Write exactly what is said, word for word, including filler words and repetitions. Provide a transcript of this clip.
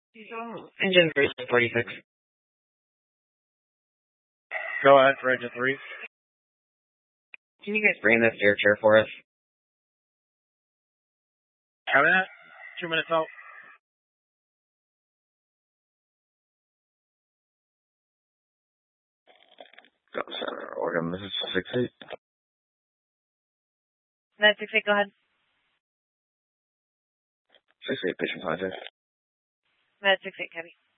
Engine three forty-six. Go ahead for engine three. Can you guys bring this air chair for us? Have that. Two minutes out. Go Center, Oregon. This is six eight. Med six eight, go ahead. six eight, patient contact. Med six eight, copy.